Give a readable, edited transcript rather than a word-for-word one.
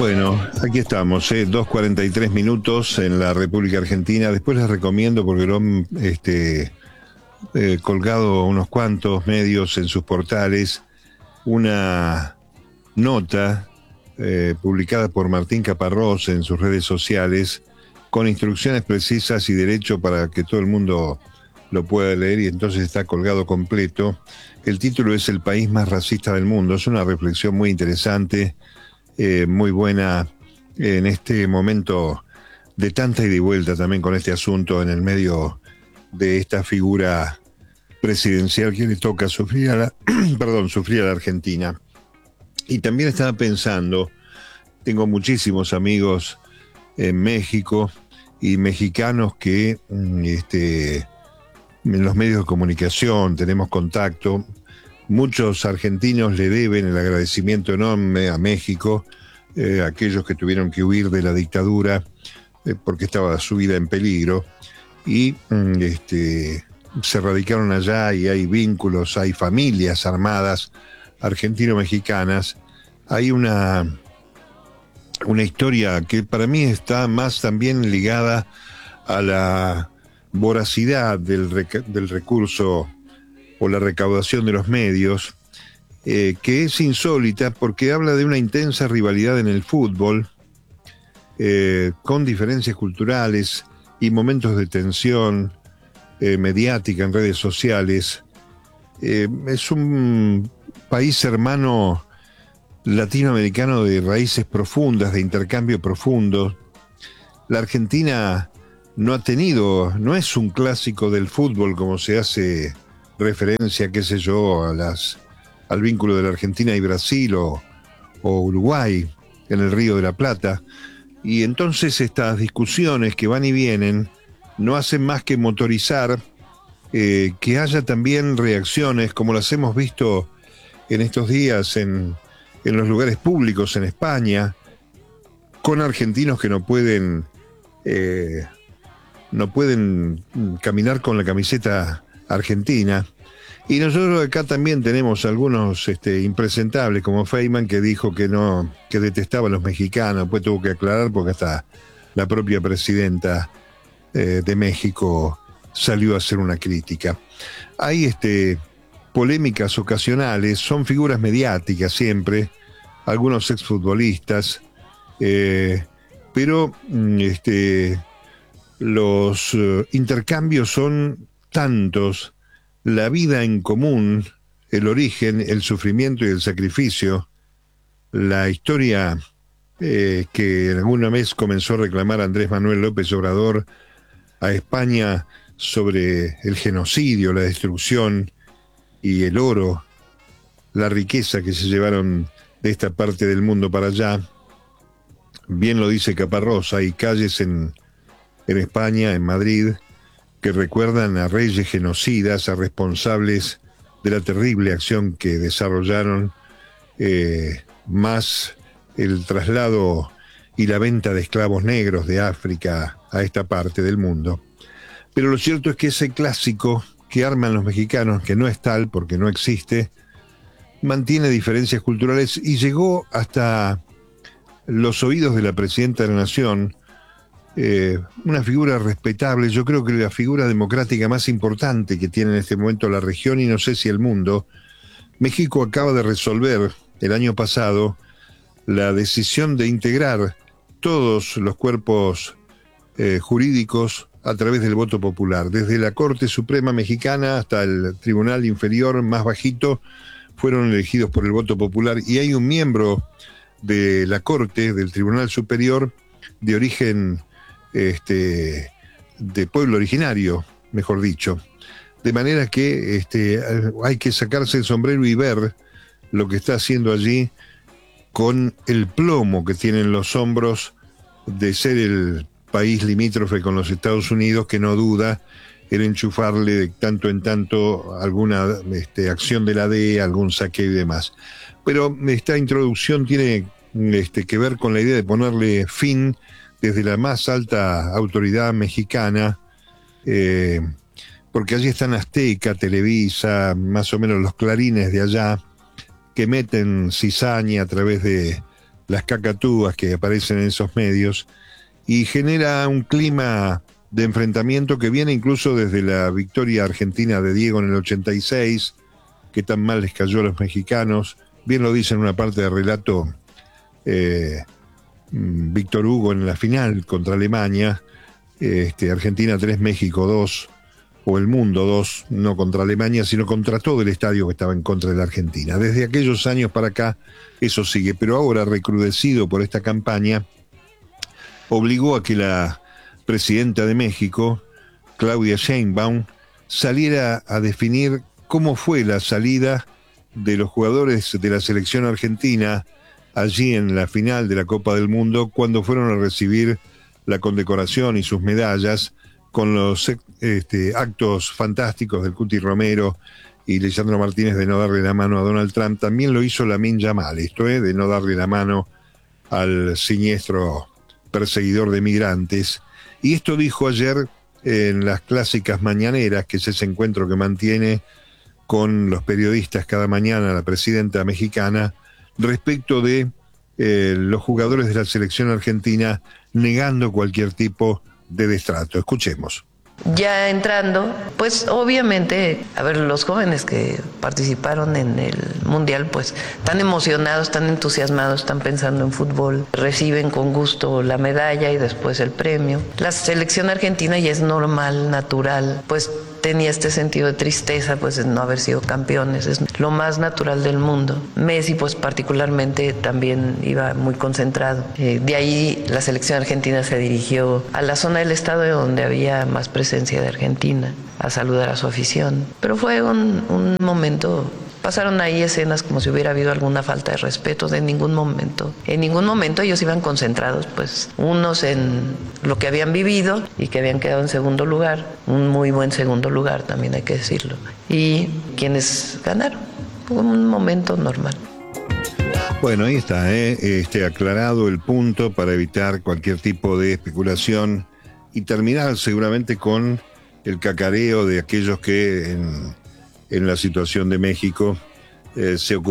Bueno, aquí estamos, 2:43 minutos en la República Argentina. Después les recomiendo, porque lo han colgado unos cuantos medios en sus portales, una nota publicada por Martín Caparrós en sus redes sociales, con instrucciones precisas y derecho para que todo el mundo lo pueda leer, y entonces está colgado completo. El título es El país más racista del mundo. Es una reflexión muy interesante, muy buena en este momento de tanta ida y vuelta también con este asunto en el medio de esta figura presidencial que le toca sufrir a la, sufrir a la Argentina. Y también estaba pensando, tengo muchísimos amigos en México y mexicanos que en los medios de comunicación tenemos contacto. Muchos argentinos le deben el agradecimiento enorme a México, aquellos que tuvieron que huir de la dictadura porque estaba su vida en peligro, y se radicaron allá, y hay vínculos, hay familias armadas argentino-mexicanas. Hay una historia que para mí está más también ligada a la voracidad del recurso o la recaudación de los medios, que es insólita porque habla de una intensa rivalidad en el fútbol, con diferencias culturales y momentos de tensión mediática en redes sociales. Es un país hermano latinoamericano de raíces profundas, de intercambio profundo. La Argentina no es un clásico del fútbol como se hace referencia, qué sé yo, al vínculo de la Argentina y Brasil o Uruguay en el Río de la Plata. Y entonces estas discusiones que van y vienen no hacen más que motorizar que haya también reacciones, como las hemos visto en estos días en los lugares públicos en España, con argentinos que no pueden caminar con la camiseta argentina. Y nosotros acá también tenemos algunos impresentables, como Feynman, que dijo que detestaba a los mexicanos. Pues tuvo que aclarar porque hasta la propia presidenta de México salió a hacer una crítica. Hay polémicas ocasionales, son figuras mediáticas siempre, algunos exfutbolistas, pero los intercambios son tantos, la vida en común, el origen, el sufrimiento y el sacrificio, la historia que alguna vez comenzó a reclamar Andrés Manuel López Obrador a España sobre el genocidio, la destrucción y el oro, la riqueza que se llevaron de esta parte del mundo para allá. Bien lo dice Caparrós, hay calles en España, en Madrid, que recuerdan a reyes genocidas, a responsables de la terrible acción que desarrollaron, más el traslado y la venta de esclavos negros de África a esta parte del mundo. Pero lo cierto es que ese clásico que arman los mexicanos, que no es tal porque no existe, mantiene diferencias culturales y llegó hasta los oídos de la presidenta de la Nación, una figura respetable, yo creo que la figura democrática más importante que tiene en este momento la región y no sé si el mundo. México acaba de resolver el año pasado la decisión de integrar todos los cuerpos jurídicos a través del voto popular, desde la Corte Suprema Mexicana hasta el Tribunal Inferior más bajito, fueron elegidos por el voto popular, y hay un miembro de la Corte, del Tribunal Superior, de origen de pueblo originario, mejor dicho. De manera que hay que sacarse el sombrero y ver lo que está haciendo allí, con el plomo que tienen los hombros de ser el país limítrofe con los Estados Unidos, que no duda en enchufarle de tanto en tanto alguna acción de la DEA, algún saqueo y demás. Pero esta introducción tiene que ver con la idea de ponerle fin desde la más alta autoridad mexicana, porque allí están Azteca, Televisa, más o menos los clarines de allá, que meten cizaña a través de las cacatúas que aparecen en esos medios, y genera un clima de enfrentamiento que viene incluso desde la victoria argentina de Diego en el 86, que tan mal les cayó a los mexicanos. Bien lo dice en una parte del relato Víctor Hugo en la final contra Alemania, Argentina 3, México 2, o el mundo 2, no contra Alemania, sino contra todo el estadio que estaba en contra de la Argentina. Desde aquellos años para acá eso sigue, pero ahora, recrudecido por esta campaña, obligó a que la presidenta de México, Claudia Sheinbaum, saliera a definir cómo fue la salida de los jugadores de la selección argentina allí en la final de la Copa del Mundo, cuando fueron a recibir la condecoración y sus medallas, con los actos fantásticos del Cuti Romero y Lisandro Martínez de no darle la mano a Donald Trump. También lo hizo Lamine Yamal, de no darle la mano al siniestro perseguidor de migrantes. Y esto dijo ayer en las clásicas mañaneras, que es ese encuentro que mantiene con los periodistas cada mañana la presidenta mexicana, respecto de los jugadores de la selección argentina negando cualquier tipo de destrato. Escuchemos. Ya entrando, pues obviamente, a ver, los jóvenes que participaron en el Mundial, pues están emocionados, están entusiasmados, están pensando en fútbol, reciben con gusto la medalla y después el premio. La selección argentina ya es normal, natural, pues tenía este sentido de tristeza, pues de no haber sido campeones, es lo más natural del mundo. Messi, pues particularmente también iba muy concentrado. De ahí la selección argentina se dirigió a la zona del estadio donde había más presencia de Argentina, a saludar a su afición. Pero fue un momento. Pasaron ahí escenas como si hubiera habido alguna falta de respeto, de ningún momento. En ningún momento ellos iban concentrados, pues, unos en lo que habían vivido y que habían quedado en segundo lugar, un muy buen segundo lugar, también hay que decirlo. Y quienes ganaron, fue un momento normal. Bueno, ahí está, aclarado el punto para evitar cualquier tipo de especulación y terminar seguramente con el cacareo de aquellos que en la situación de México se ocupan